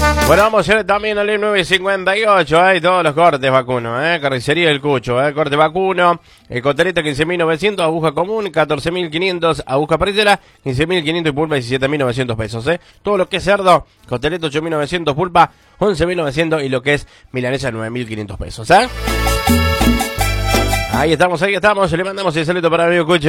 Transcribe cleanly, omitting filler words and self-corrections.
Bueno, vamos a ir también al 958, y todos los cortes vacuno, carnicería del Cucho, corte vacuno, coteleta 15.900, aguja común 14.500, aguja parrillera 15.500 y pulpa 17.900 pesos, todo lo que es cerdo, coteleta 8.900, pulpa 11.900 y lo que es milanesa 9.500 pesos, Ahí estamos, le mandamos el saludo para el amigo Cucho.